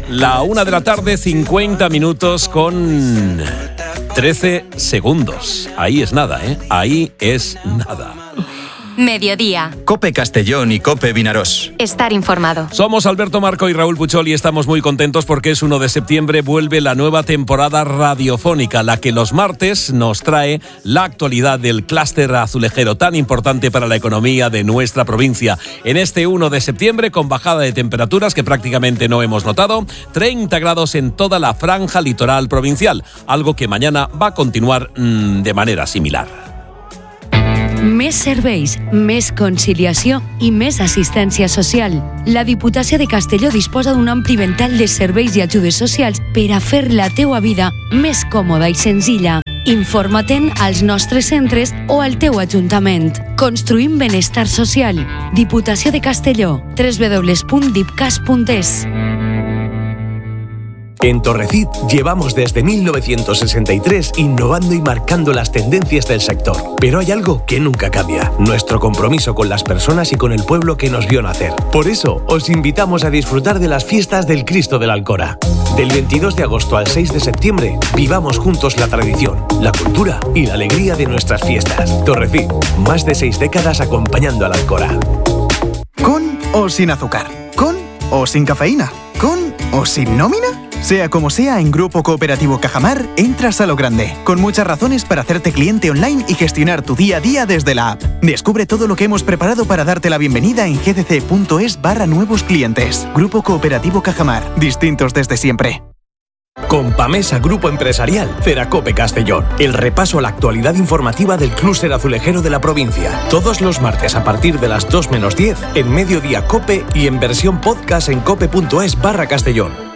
La 1 de la tarde, 50 minutos con 13 segundos. Ahí es nada, ¿eh? Ahí es nada. Mediodía. COPE Castellón y COPE Vinarós. Estar informado. Somos Alberto Marco y Raúl Puchol y estamos muy contentos porque es 1 de septiembre, vuelve la nueva temporada radiofónica, la que los martes nos trae la actualidad del clúster azulejero, tan importante para la economía de nuestra provincia. En este 1 de septiembre, con bajada de temperaturas que prácticamente no hemos notado, 30 grados en toda la franja litoral provincial, algo que mañana va a continuar de manera similar. Més serveis, més conciliació i més assistència social. La Diputació de Castelló disposa d'un ampli ventall de serveis i ajudes socials per a fer la teua vida més còmoda i senzilla. Informa-te'n als nostres centres o al teu ajuntament. Construïm benestar social. Diputació de Castelló. www.dipcas.es. En Torrecid llevamos desde 1963 innovando y marcando las tendencias del sector. Pero hay algo que nunca cambia: nuestro compromiso con las personas y con el pueblo que nos vio nacer. Por eso, os invitamos a disfrutar de las fiestas del Cristo de la Alcora. Del 22 de agosto al 6 de septiembre, vivamos juntos la tradición, la cultura y la alegría de nuestras fiestas. Torrecid, más de 6 décadas acompañando a la Alcora. ¿Con o sin azúcar? ¿Con o sin cafeína? ¿Con o sin nómina? Sea como sea, en Grupo Cooperativo Cajamar entras a lo grande, con muchas razones para hacerte cliente online y gestionar tu día a día desde la app. Descubre todo lo que hemos preparado para darte la bienvenida en gcc.es/nuevos clientes. Grupo Cooperativo Cajamar, distintos desde siempre. Con Pamesa Grupo Empresarial, Ceracope Castellón. El repaso a la actualidad informativa del clúster azulejero de la provincia. Todos los martes a partir de las 2 menos 10 en Mediodía Cope y en versión podcast en cope.es/Castellón.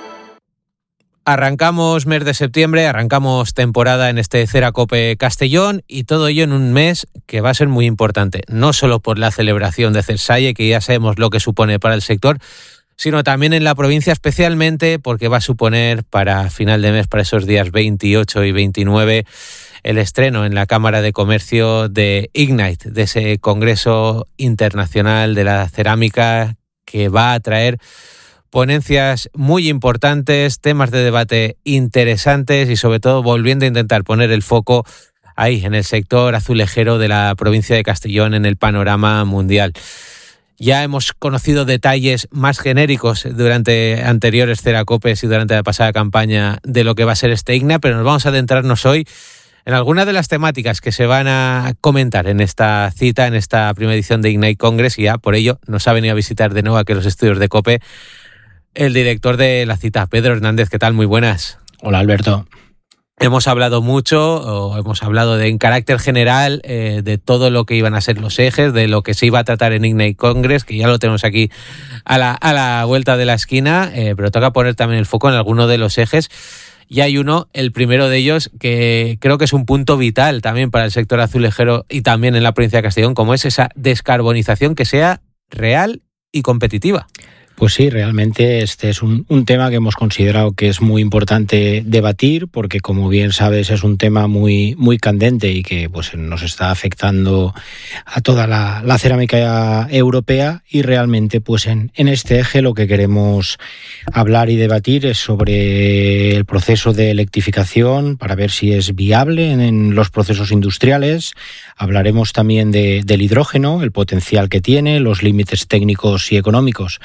Arrancamos mes de septiembre, arrancamos temporada en este Ceracope Castellón y todo ello en un mes que va a ser muy importante, no solo por la celebración de Cersalle, que ya sabemos lo que supone para el sector, sino también en la provincia, especialmente porque va a suponer para final de mes, para esos días 28 y 29, el estreno en la Cámara de Comercio de Ignite, de ese Congreso Internacional de la Cerámica que va a traer ponencias muy importantes, temas de debate interesantes y sobre todo volviendo a intentar poner el foco ahí en el sector azulejero de la provincia de Castellón en el panorama mundial. Ya hemos conocido detalles más genéricos durante anteriores Ceracopes y durante la pasada campaña de lo que va a ser este IGNA, pero nos vamos a adentrarnos hoy en algunas de las temáticas que se van a comentar en esta cita, en esta primera edición de Ignite Congress, y ya por ello nos ha venido a visitar de nuevo aquí los estudios de COPE el director de la cita, Pedro Hernández. ¿Qué tal? Muy buenas. Hola, Alberto. Hemos hablado mucho, hemos hablado en carácter general de todo lo que iban a ser los ejes, de lo que se iba a tratar en Ignite Congress, que ya lo tenemos aquí a la vuelta de la esquina, pero toca poner también el foco en alguno de los ejes. Y hay uno, el primero de ellos, que creo que es un punto vital también para el sector azulejero y también en la provincia de Castellón, como es esa descarbonización que sea real y competitiva. Pues sí, realmente este es un tema que hemos considerado que es muy importante debatir porque, como bien sabes, es un tema muy, muy candente y que pues nos está afectando a toda la cerámica europea, y realmente pues en este eje lo que queremos hablar y debatir es sobre el proceso de electrificación para ver si es viable en los procesos industriales. Hablaremos también del hidrógeno, el potencial que tiene, los límites técnicos y económicos.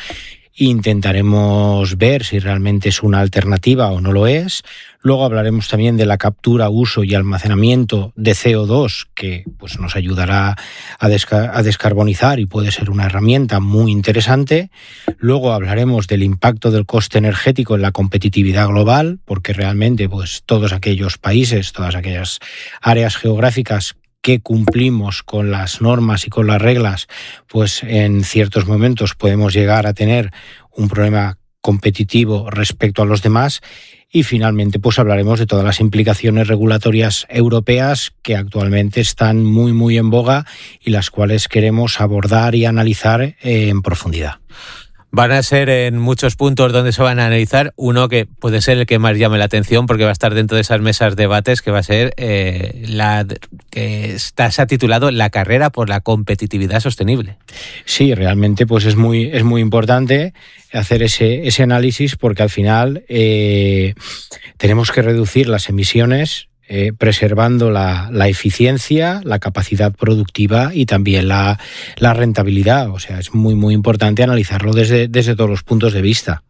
Intentaremos ver si realmente es una alternativa o no lo es. Luego hablaremos también de la captura, uso y almacenamiento de CO2, que pues nos ayudará a descarbonizar y puede ser una herramienta muy interesante. Luego hablaremos del impacto del coste energético en la competitividad global, porque realmente pues todos aquellos países, todas aquellas áreas geográficas que cumplimos con las normas y con las reglas, pues en ciertos momentos podemos llegar a tener un problema competitivo respecto a los demás. Y finalmente pues hablaremos de todas las implicaciones regulatorias europeas que actualmente están muy muy en boga y las cuales queremos abordar y analizar en profundidad. Van a ser en muchos puntos donde se van a analizar. Uno que puede ser el que más llame la atención porque va a estar dentro de esas mesas de debates, que va a ser se ha titulado La carrera por la competitividad sostenible. Sí, realmente pues es muy importante hacer ese análisis porque al final tenemos que reducir las emisiones preservando la eficiencia, la capacidad productiva y también la rentabilidad. O sea, es muy importante analizarlo desde todos los puntos de vista.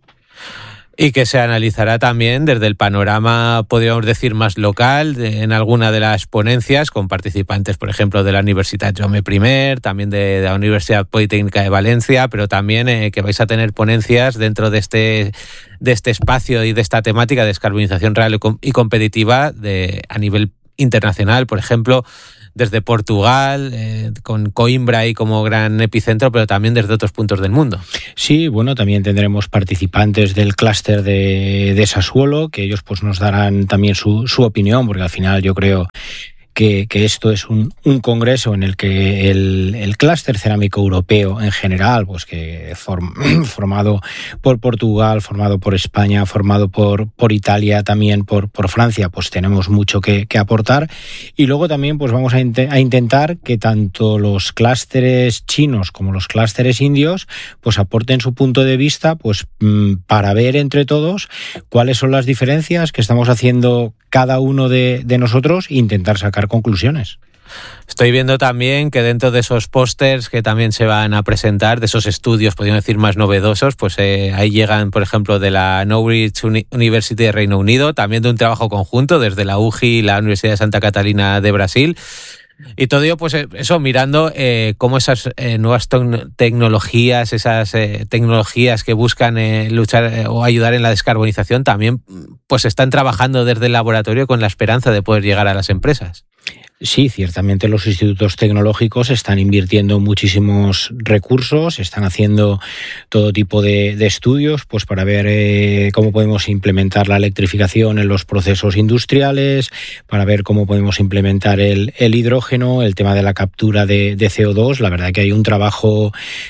Y que se analizará también desde el panorama, podríamos decir, más local, en alguna de las ponencias, con participantes, por ejemplo, de la Universitat Jaume I, también de la Universidad Politécnica de Valencia, pero también que vais a tener ponencias dentro de este espacio y de esta temática de descarbonización real y competitiva a nivel internacional, por ejemplo, desde Portugal, con Coimbra ahí como gran epicentro, pero también desde otros puntos del mundo. Sí, bueno, también tendremos participantes del clúster de Sassuolo, que ellos pues nos darán también su opinión, porque al final yo creo que esto es un congreso en el que el clúster cerámico europeo en general, pues que formado por Portugal, formado por España, formado por Italia, también por Francia, pues tenemos mucho que aportar. Y luego también pues vamos a intentar que tanto los clústeres chinos como los clústeres indios pues aporten su punto de vista pues para ver entre todos cuáles son las diferencias que estamos haciendo cada uno de nosotros e intentar sacar conclusiones. Estoy viendo también que dentro de esos pósters que también se van a presentar, de esos estudios, podríamos decir, más novedosos, pues ahí llegan, por ejemplo, de la Norwich University de Reino Unido, también de un trabajo conjunto desde la UGI y la Universidad de Santa Catarina de Brasil. Y todo ello, pues eso, mirando cómo esas nuevas tecnologías, esas tecnologías que buscan luchar o ayudar en la descarbonización, también pues están trabajando desde el laboratorio con la esperanza de poder llegar a las empresas. Sí, ciertamente los institutos tecnológicos están invirtiendo muchísimos recursos, están haciendo todo tipo de estudios pues para ver cómo podemos implementar la electrificación en los procesos industriales, para ver cómo podemos implementar el hidrógeno, el tema de la captura de CO2. La verdad que hay un trabajo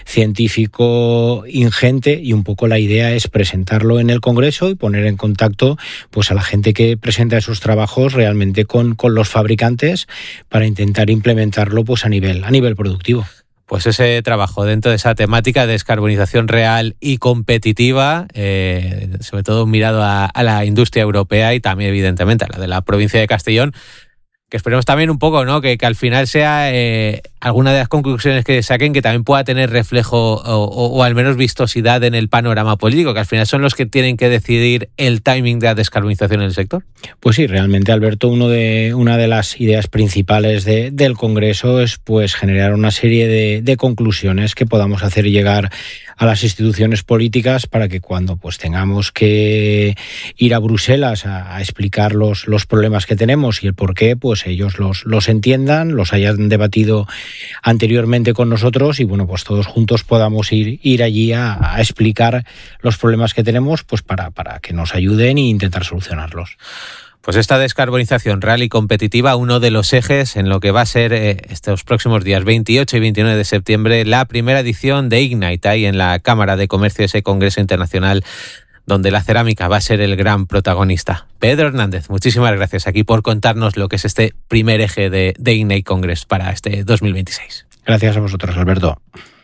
científico ingente y un poco la idea es presentarlo en el Congreso y poner en contacto pues a la gente que presenta esos trabajos realmente con los fabricantes para intentar implementarlo pues a nivel productivo. Pues ese trabajo dentro de esa temática de descarbonización real y competitiva, sobre todo mirado a la industria europea y también evidentemente a la de la provincia de Castellón, que esperemos también un poco, ¿no? Que al final sea alguna de las conclusiones que saquen que también pueda tener reflejo o al menos vistosidad en el panorama político, que al final son los que tienen que decidir el timing de la descarbonización en el sector. Pues sí, realmente, Alberto, una de las ideas principales del Congreso es pues generar una serie de conclusiones que podamos hacer llegar a las instituciones políticas para que cuando pues tengamos que ir a Bruselas a explicar los problemas que tenemos y el por qué, pues ellos los entiendan, los hayan debatido anteriormente con nosotros y bueno, pues todos juntos podamos ir allí a explicar los problemas que tenemos pues para que nos ayuden e intentar solucionarlos. Pues esta descarbonización real y competitiva, uno de los ejes en lo que va a ser estos próximos días 28 y 29 de septiembre la primera edición de Ignite, ahí en la Cámara de Comercio, ese Congreso Internacional donde la cerámica va a ser el gran protagonista. Pedro Hernández, muchísimas gracias aquí por contarnos lo que es este primer eje de Ignite Congress para este 2026. Gracias a vosotros, Alberto.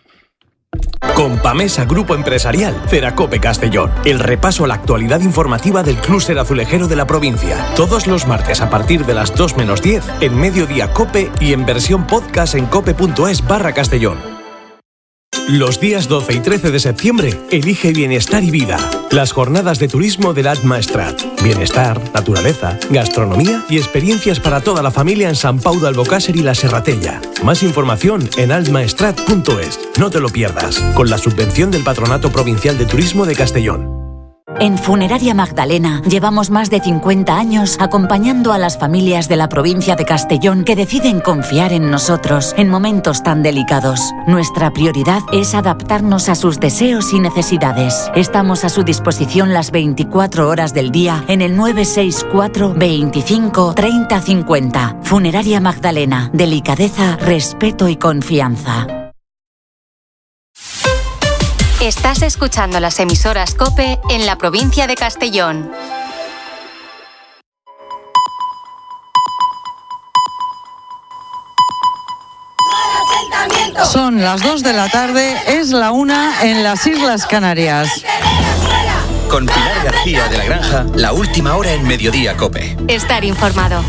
Compamesa Grupo Empresarial, Ceracope Castellón. El repaso a la actualidad informativa del clúster azulejero de la provincia. Todos los martes a partir de las 2 menos 10 en Mediodía Cope y en versión podcast en cope.es/Castellón. Los días 12 y 13 de septiembre, elige Bienestar y Vida. Las jornadas de turismo del Alt Maestrat. Bienestar, naturaleza, gastronomía y experiencias para toda la familia en Sant Pau d'Albocàsser y la Serratella. Más información en altmaestrat.es. No te lo pierdas, con la subvención del Patronato Provincial de Turismo de Castellón. En Funeraria Magdalena llevamos más de 50 años acompañando a las familias de la provincia de Castellón que deciden confiar en nosotros en momentos tan delicados. Nuestra prioridad es adaptarnos a sus deseos y necesidades. Estamos a su disposición las 24 horas del día en el 964 25 30 50. Funeraria Magdalena. Delicadeza, respeto y confianza. Estás escuchando las emisoras COPE en la provincia de Castellón. Son las 2 de la tarde, es la 1 en las Islas Canarias. Con Pilar García de la Granja, la última hora en Mediodía COPE. Estar informado.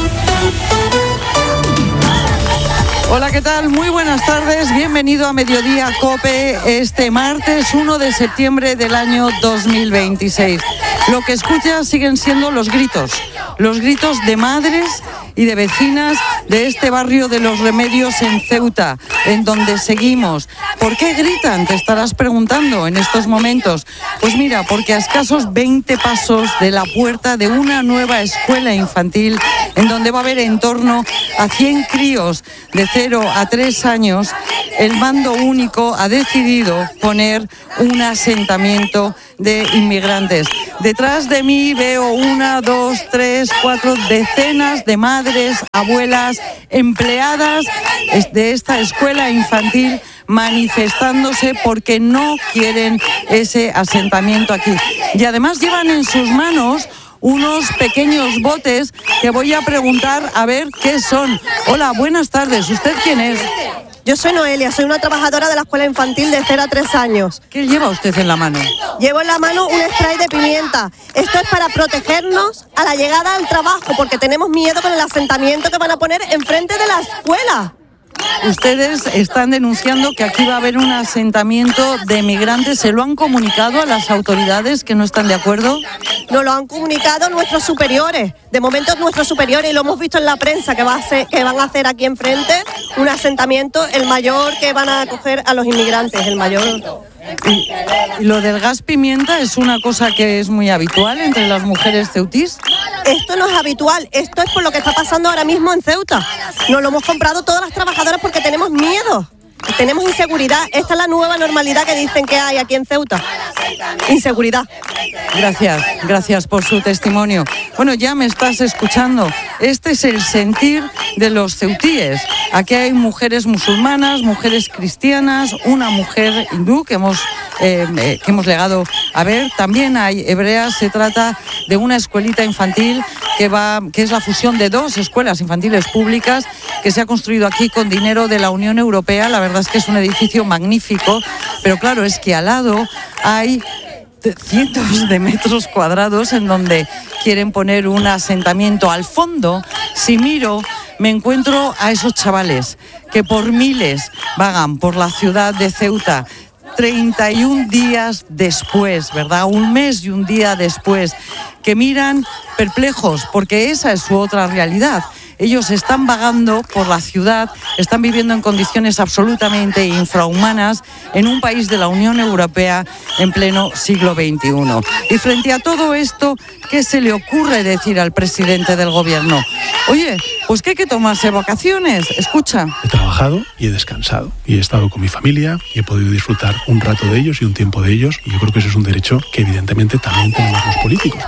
Hola, ¿qué tal? Muy buenas tardes, bienvenido a Mediodía COPE este martes 1 de septiembre del año 2026. Lo que escuchas siguen siendo los gritos de madres y de vecinas de este barrio de Los Remedios en Ceuta, en donde seguimos. ¿Por qué gritan? Te estarás preguntando en estos momentos. Pues mira, porque a escasos 20 pasos de la puerta de una nueva escuela infantil, en donde va a haber en torno a 100 críos de 0 a 3 años, el mando único ha decidido poner un asentamiento de inmigrantes. Detrás de mí veo 1, 2, 3, 4 decenas de madres, abuelas, empleadas de esta escuela infantil manifestándose porque no quieren ese asentamiento aquí. Y además llevan en sus manos unos pequeños botes que voy a preguntar a ver qué son. Hola, buenas tardes. ¿Usted quién es? Yo soy Noelia, soy una trabajadora de la escuela infantil de 0 a 3 años. ¿Qué lleva usted en la mano? Llevo en la mano un spray de pimienta. Esto es para protegernos a la llegada al trabajo, porque tenemos miedo con el asentamiento que van a poner enfrente de la escuela. Ustedes están denunciando que aquí va a haber un asentamiento de migrantes. ¿Se lo han comunicado a las autoridades que no están de acuerdo? Nos lo han comunicado nuestros superiores. De momento nuestros superiores, y lo hemos visto en la prensa, que van a hacer aquí enfrente un asentamiento, el mayor que van a acoger a los inmigrantes, el mayor. ¿Y lo del gas pimienta es una cosa que es muy habitual entre las mujeres ceutís? Esto no es habitual, esto es por lo que está pasando ahora mismo en Ceuta. Nos lo hemos comprado todas las trabajadoras porque tenemos miedo, tenemos inseguridad. Esta es la nueva normalidad que dicen que hay aquí en Ceuta. Inseguridad. Gracias por su testimonio. Bueno, ya me estás escuchando. Este es el sentir de los ceutíes. Aquí hay mujeres musulmanas, mujeres cristianas, una mujer hindú que hemos llegado a ver. También hay hebreas. Se trata de una escuelita infantil que es la fusión de 2 escuelas infantiles públicas que se ha construido aquí con dinero de la Unión Europea. La verdad es que es un edificio magnífico, pero claro, es que al lado hay cientos de metros cuadrados en donde quieren poner un asentamiento. Al fondo, si miro, me encuentro a esos chavales que por miles vagan por la ciudad de Ceuta 31 días después, ¿verdad? Un mes y un día después, que miran perplejos porque esa es su otra realidad. Ellos están vagando por la ciudad, están viviendo en condiciones absolutamente infrahumanas en un país de la Unión Europea en pleno siglo XXI. Y frente a todo esto, ¿qué se le ocurre decir al presidente del gobierno? Oye, pues que hay que tomarse vacaciones. Escucha. He trabajado y he descansado y he estado con mi familia y he podido disfrutar un rato de ellos y un tiempo de ellos, y yo creo que ese es un derecho que evidentemente también tenemos los políticos.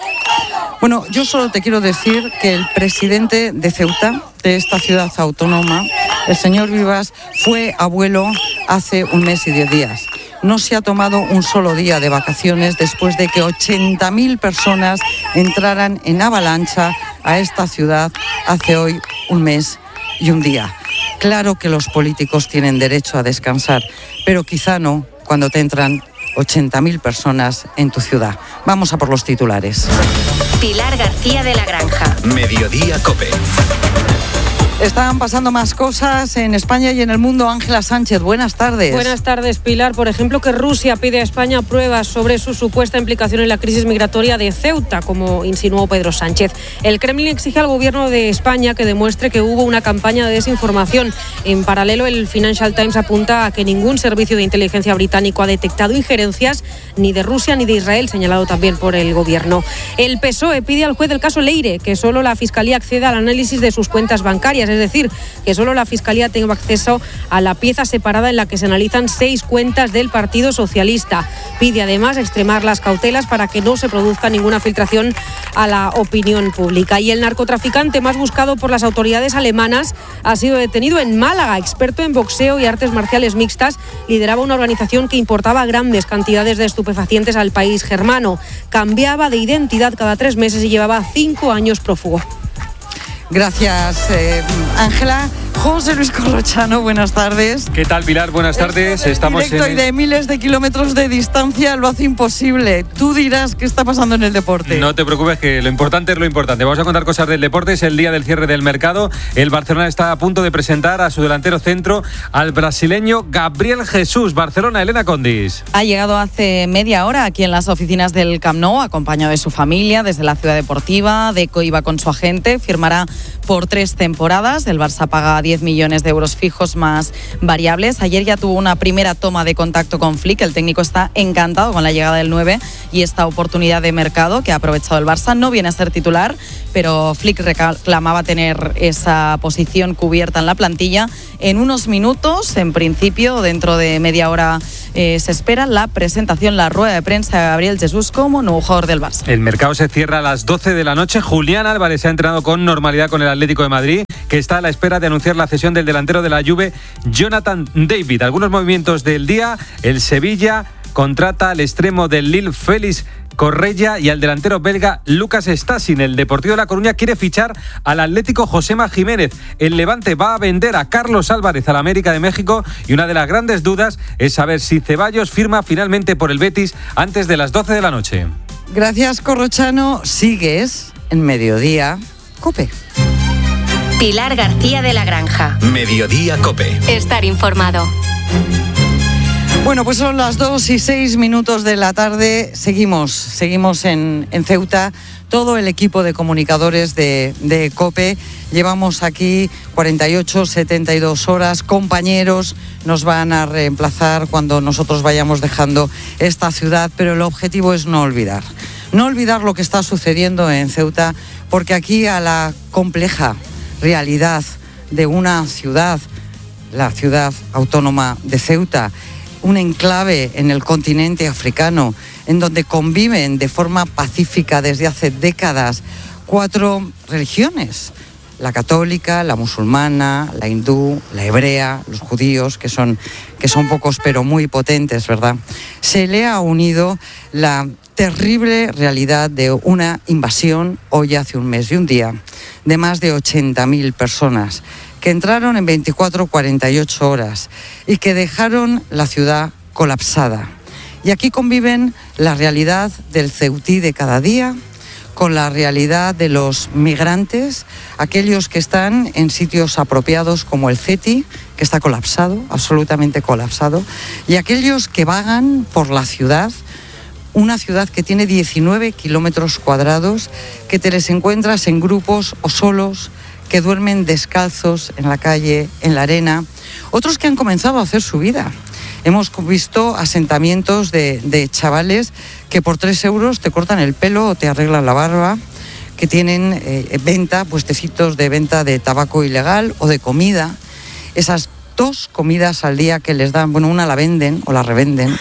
Bueno, yo solo te quiero decir que el presidente de Ceuta, de esta ciudad autónoma, el señor Vivas, fue abuelo hace 1 mes y 10 días. No se ha tomado un solo día de vacaciones después de que 80.000 personas entraran en avalancha a esta ciudad hace hoy 1 mes y 1 día. Claro que los políticos tienen derecho a descansar, pero quizá no cuando te entran 80.000 personas en tu ciudad. Vamos a por los titulares. Pilar García de la Granja. Mediodía COPE. Están pasando más cosas en España y en el mundo. Ángela Sánchez, buenas tardes. Buenas tardes, Pilar. Por ejemplo, que Rusia pide a España pruebas sobre su supuesta implicación en la crisis migratoria de Ceuta, como insinuó Pedro Sánchez. El Kremlin exige al gobierno de España que demuestre que hubo una campaña de desinformación. En paralelo, el Financial Times apunta a que ningún servicio de inteligencia británico ha detectado injerencias ni de Rusia ni de Israel, señalado también por el gobierno. El PSOE pide al juez del caso Leire que solo la Fiscalía acceda al análisis de sus cuentas bancarias. es decir, que solo la Fiscalía tenga acceso a la pieza separada en la que se analizan 6 cuentas del Partido Socialista. Pide además extremar las cautelas para que no se produzca ninguna filtración a la opinión pública. Y el narcotraficante más buscado por las autoridades alemanas ha sido detenido en Málaga. Experto en boxeo y artes marciales mixtas, lideraba una organización que importaba grandes cantidades de estupefacientes al país germano. Cambiaba de identidad cada 3 meses y llevaba 5 años prófugo. Gracias, Ángela. José Luis Corrochano, buenas tardes. ¿Qué tal, Pilar? Buenas tardes. Estamos en directo y de miles de kilómetros de distancia lo hace imposible. Tú dirás qué está pasando en el deporte. No te preocupes, que lo importante es lo importante. Vamos a contar cosas del deporte. Es el día del cierre del mercado. El Barcelona está a punto de presentar a su delantero centro, al brasileño Gabriel Jesús. Barcelona, Elena Condis. Ha llegado hace media hora aquí en las oficinas del Camp Nou, acompañado de su familia desde la ciudad deportiva. Deco iba con su agente, firmará por 3 temporadas. El Barça paga 10 millones de euros fijos más variables. Ayer ya tuvo una primera toma de contacto con Flick. El técnico está encantado con la llegada del 9 y esta oportunidad de mercado que ha aprovechado el Barça. No viene a ser titular, pero Flick reclamaba tener esa posición cubierta en la plantilla. En unos minutos, en principio, dentro de media hora, se espera la presentación, la rueda de prensa de Gabriel Jesús como nuevo jugador del Barça. El mercado se cierra a las 12 de la noche. Julián Álvarez se ha entrenado con normalidad con el Atlético de Madrid, que está a la espera de anunciar la cesión del delantero de la Juve, Jonathan David. Algunos movimientos del día: el Sevilla contrata al extremo del Lille, Félix Correia, y al delantero belga Lucas Stasin. El Deportivo de La Coruña quiere fichar al Atlético Josema Jiménez. El Levante va a vender a Carlos Álvarez al América de México, y una de las grandes dudas es saber si Ceballos firma finalmente por el Betis antes de las 12 de la noche. Gracias, Corrochano. Sigues en Mediodía COPE. Pilar García de la Granja. Mediodía COPE. Estar informado. Bueno, pues son las 2:06 de la tarde. Seguimos en Ceuta. Todo el equipo de comunicadores de COPE. Llevamos aquí 48, 72 horas. Compañeros nos van a reemplazar cuando nosotros vayamos dejando esta ciudad, pero el objetivo es no olvidar. No olvidar lo que está sucediendo en Ceuta, porque aquí, a la compleja realidad de una ciudad, la ciudad autónoma de Ceuta, un enclave en el continente africano, en donde conviven de forma pacífica desde hace décadas 4 religiones: la católica, la musulmana, la hindú, la hebrea, los judíos, que son pocos pero muy potentes, ¿verdad? Se le ha unido la terrible realidad de una invasión, hoy hace un mes y un día, de más de 80.000 personas que entraron en 24-48 horas y que dejaron la ciudad colapsada. Y aquí conviven la realidad del ceutí de cada día con la realidad de los migrantes, aquellos que están en sitios apropiados como el CETI, que está colapsado, absolutamente colapsado, y aquellos que vagan por la ciudad, una ciudad que tiene 19 kilómetros cuadrados, que te les encuentras en grupos o solos, que duermen descalzos en la calle, en la arena, otros que han comenzado a hacer su vida. Hemos visto asentamientos de chavales que por 3 euros te cortan el pelo o te arreglan la barba, que tienen puestecitos de venta de tabaco ilegal o de comida. Esas 2 comidas al día que les dan, bueno, una la venden o la revenden,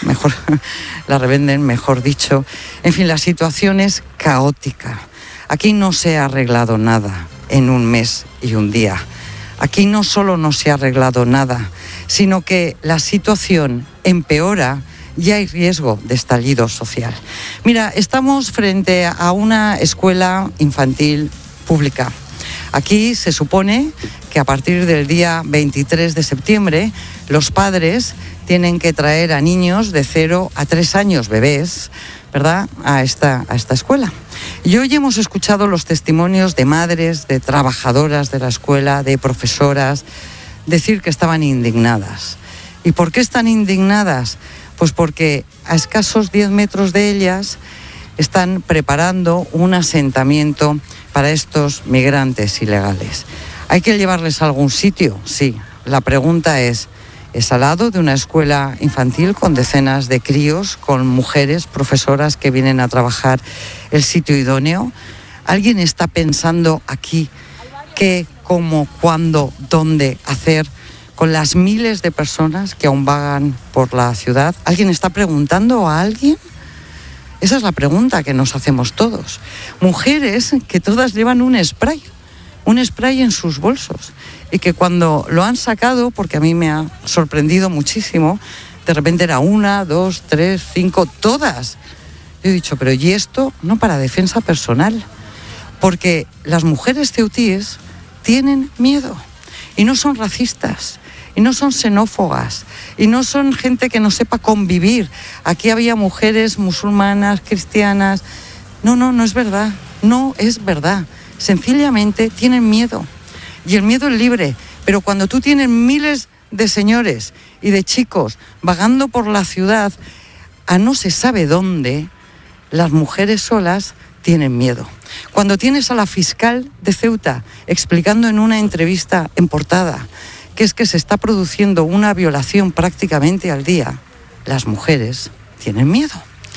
mejor dicho. En fin, la situación es caótica. Aquí no se ha arreglado nada en un mes y un día. Aquí no solo no se ha arreglado nada, sino que la situación empeora y hay riesgo de estallido social. Mira, estamos frente a una escuela infantil pública. Aquí se supone que a partir del día 23 de septiembre los padres tienen que traer a niños de 0 a 3 años, bebés, ¿verdad?, a esta escuela. Y hoy hemos escuchado los testimonios de madres, de trabajadoras de la escuela, de profesoras, decir que estaban indignadas. ¿Y por qué están indignadas? Pues porque a escasos 10 metros de ellas están preparando un asentamiento para estos migrantes ilegales. ¿Hay que llevarles a algún sitio? Sí. La pregunta es al lado de una escuela infantil con decenas de críos, con mujeres, profesoras que vienen a trabajar, el sitio idóneo? ¿Alguien está pensando aquí qué cómo, cuándo, dónde hacer con las miles de personas que aún vagan por la ciudad? ¿Alguien está preguntando a alguien? Esa es la pregunta que nos hacemos todos. Mujeres que todas llevan un spray en sus bolsos, y que cuando lo han sacado, porque a mí me ha sorprendido muchísimo, de repente era 1, 2, 3, 5, todas. Yo he dicho, pero ¿y esto? No, para defensa personal. Porque las mujeres ceutíes tienen miedo, y no son racistas, y no son xenófogas, y no son gente que no sepa convivir. Aquí había mujeres musulmanas, cristianas. No es verdad, no es verdad. Sencillamente tienen miedo, y el miedo es libre. Pero cuando tú tienes miles de señores y de chicos vagando por la ciudad a no se sabe dónde, las mujeres solas tienen miedo. Cuando tienes a la fiscal de Ceuta explicando en una entrevista en portada que es que se está produciendo una violación prácticamente al día, las mujeres tienen miedo.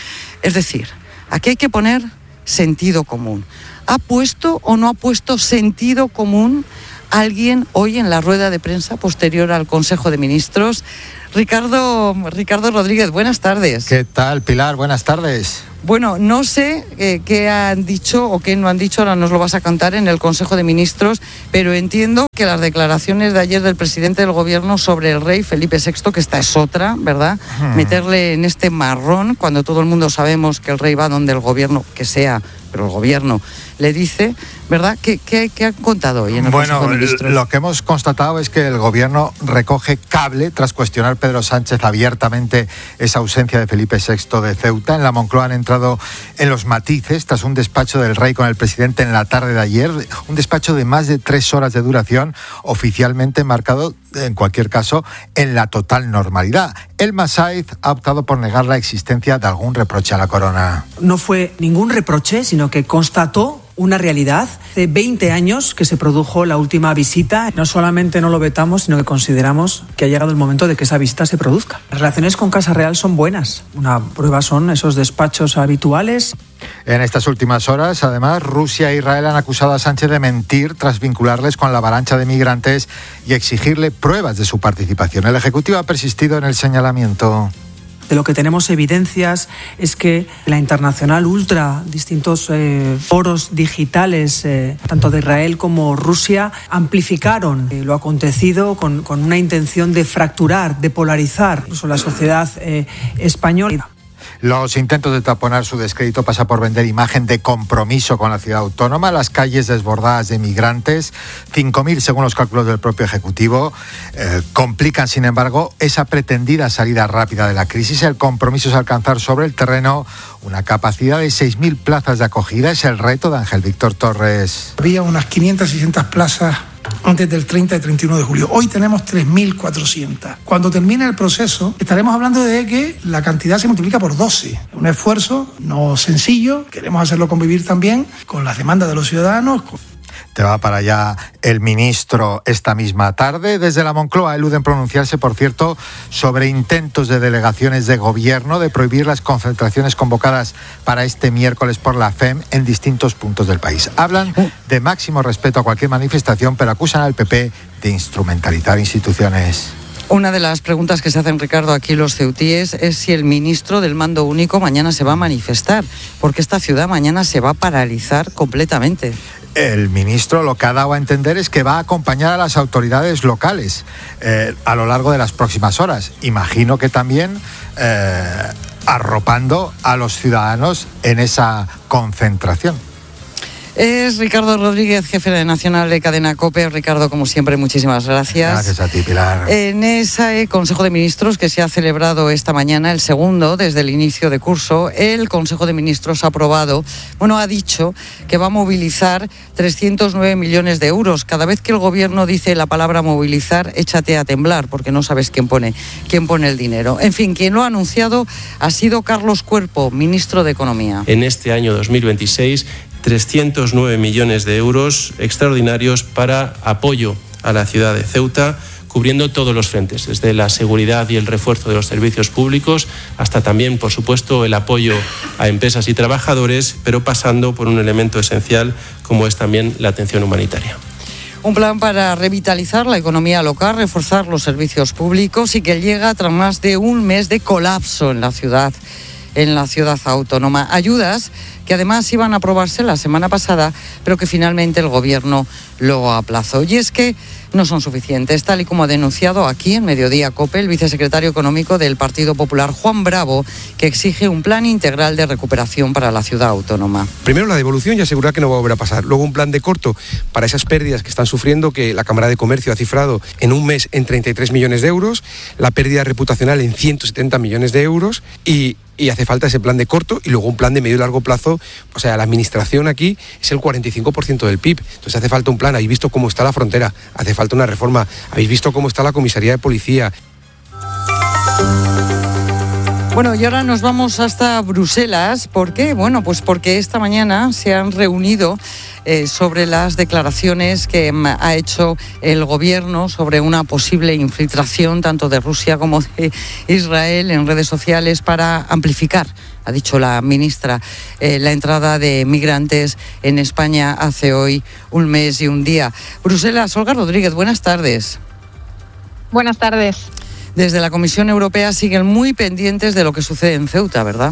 Es decir, aquí hay que poner sentido común. ¿Ha puesto o no ha puesto sentido común alguien hoy en la rueda de prensa posterior al Consejo de Ministros? Ricardo Rodríguez, buenas tardes. ¿Qué tal, Pilar? Buenas tardes. Bueno, no sé qué han dicho o qué no han dicho, ahora nos lo vas a contar en el Consejo de Ministros, pero entiendo que las declaraciones de ayer del presidente del Gobierno sobre el rey Felipe VI, que esta es otra, ¿verdad? Meterle en este marrón cuando todo el mundo sabemos que el rey va donde el Gobierno, que sea, pero el Gobierno le dice, ¿verdad? ¿Qué han contado hoy en el Consejo de Ministros? Bueno, lo que hemos constatado es que el Gobierno recoge cable tras cuestionar Pedro Sánchez abiertamente esa ausencia de Felipe VI de Ceuta. En la Moncloa han entrado en los matices tras un despacho del rey con el presidente en la tarde de ayer, un despacho de más de 3 horas de duración, oficialmente marcado, en cualquier caso, en la total normalidad. Elma Saiz ha optado por negar la existencia de algún reproche a la corona. No fue ningún reproche, sino que constató una realidad. Hace 20 años que se produjo la última visita. No solamente no lo vetamos, sino que consideramos que ha llegado el momento de que esa visita se produzca. Las relaciones con Casa Real son buenas. Una prueba son esos despachos habituales. En estas últimas horas, además, Rusia e Israel han acusado a Sánchez de mentir tras vincularles con la avalancha de migrantes y exigirle pruebas de su participación. El Ejecutivo ha persistido en el señalamiento. De lo que tenemos evidencias es que la Internacional Ultra, distintos foros digitales, tanto de Israel como Rusia, amplificaron lo acontecido con una intención de fracturar, de polarizar incluso la sociedad española. Los intentos de taponar su descrédito pasa por vender imagen de compromiso con la ciudad autónoma, las calles desbordadas de migrantes, 5.000 según los cálculos del propio Ejecutivo, complican sin embargo esa pretendida salida rápida de la crisis. El compromiso es alcanzar sobre el terreno una capacidad de 6.000 plazas de acogida, es el reto de Ángel Víctor Torres. Había unas 500, 600 plazas antes del 30 y 31 de julio. Hoy tenemos 3.400. Cuando termine el proceso, estaremos hablando de que la cantidad se multiplica por 12. Un esfuerzo no sencillo, queremos hacerlo convivir también con las demandas de los ciudadanos. Te va para allá el ministro esta misma tarde. Desde la Moncloa eluden pronunciarse, por cierto, sobre intentos de delegaciones de gobierno de prohibir las concentraciones convocadas para este miércoles por la FEM en distintos puntos del país. Hablan de máximo respeto a cualquier manifestación, pero acusan al PP de instrumentalizar instituciones. Una de las preguntas que se hacen, Ricardo, aquí los ceutíes es si el ministro del Mando Único mañana se va a manifestar, porque esta ciudad mañana se va a paralizar completamente. El ministro lo que ha dado a entender es que va a acompañar a las autoridades locales a lo largo de las próximas horas. Imagino que también arropando a los ciudadanos en esa concentración. Es Ricardo Rodríguez, jefe nacional de Cadena COPE. Ricardo, como siempre, muchísimas gracias. Gracias a ti, Pilar. En ese Consejo de Ministros que se ha celebrado esta mañana, el segundo desde el inicio de curso, el Consejo de Ministros ha dicho que va a movilizar 309 millones de euros. Cada vez que el Gobierno dice la palabra movilizar, échate a temblar, porque no sabes quién pone el dinero. En fin, quien lo ha anunciado ha sido Carlos Cuerpo, ministro de Economía. En este año 2026, 309 millones de euros extraordinarios para apoyo a la ciudad de Ceuta, cubriendo todos los frentes, desde la seguridad y el refuerzo de los servicios públicos hasta también, por supuesto, el apoyo a empresas y trabajadores, pero pasando por un elemento esencial como es también la atención humanitaria. Un plan para revitalizar la economía local, reforzar los servicios públicos y que llega tras más de un mes de colapso en la ciudad autónoma. Ayudas que además iban a aprobarse la semana pasada, pero que finalmente el Gobierno lo aplazó. Y es que no son suficientes, tal y como ha denunciado aquí en Mediodía COPE el vicesecretario económico del Partido Popular, Juan Bravo, que exige un plan integral de recuperación para la ciudad autónoma. Primero la devolución y asegurar que no va a volver a pasar. Luego un plan de corto para esas pérdidas que están sufriendo, que la Cámara de Comercio ha cifrado en un mes en 33 millones de euros, la pérdida reputacional en 170 millones de euros y hace falta ese plan de corto y luego un plan de medio y largo plazo. O sea, la administración aquí es el 45% del PIB. Entonces hace falta un plan. Habéis visto cómo está la frontera, hace falta una reforma. Habéis visto cómo está la comisaría de policía. Bueno, y ahora nos vamos hasta Bruselas. ¿Por qué? Bueno, pues porque esta mañana se han reunido sobre las declaraciones que ha hecho el Gobierno sobre una posible infiltración tanto de Rusia como de Israel en redes sociales para amplificar, ha dicho la ministra, la entrada de migrantes en España hace hoy un mes y un día. Bruselas, Olga Rodríguez, buenas tardes. Buenas tardes. Desde la Comisión Europea siguen muy pendientes de lo que sucede en Ceuta, ¿verdad?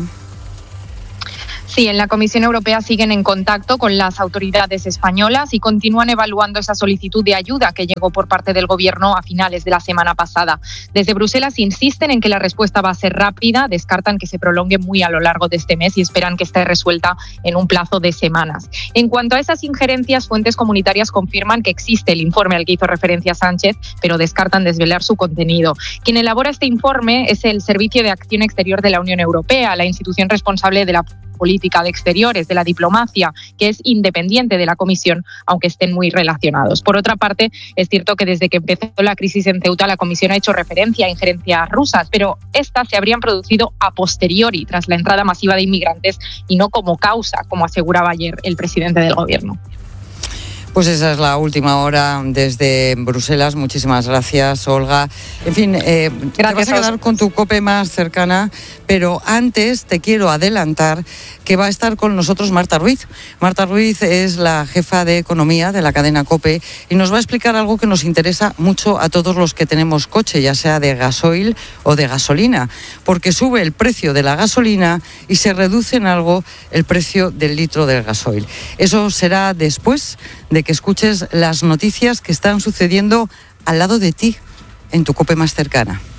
Sí, en la Comisión Europea siguen en contacto con las autoridades españolas y continúan evaluando esa solicitud de ayuda que llegó por parte del Gobierno a finales de la semana pasada. Desde Bruselas insisten en que la respuesta va a ser rápida, descartan que se prolongue muy a lo largo de este mes y esperan que esté resuelta en un plazo de semanas. En cuanto a esas injerencias, fuentes comunitarias confirman que existe el informe al que hizo referencia Sánchez, pero descartan desvelar su contenido. Quien elabora este informe es el Servicio de Acción Exterior de la Unión Europea, la institución responsable de la política de exteriores, de la diplomacia, que es independiente de la Comisión, aunque estén muy relacionados. Por otra parte, es cierto que desde que empezó la crisis en Ceuta, la Comisión ha hecho referencia a injerencias rusas, pero estas se habrían producido a posteriori, tras la entrada masiva de inmigrantes y no como causa, como aseguraba ayer el presidente del Gobierno. Pues esa es la última hora desde Bruselas. Muchísimas gracias, Olga. En fin, te vas a quedar con tu COPE más cercana, pero antes te quiero adelantar que va a estar con nosotros Marta Ruiz. Marta Ruiz es la jefa de economía de la cadena COPE y nos va a explicar algo que nos interesa mucho a todos los que tenemos coche, ya sea de gasoil o de gasolina, porque sube el precio de la gasolina y se reduce en algo el precio del litro del gasoil. Eso será después de que escuches las noticias que están sucediendo al lado de ti, en tu COPE más cercana.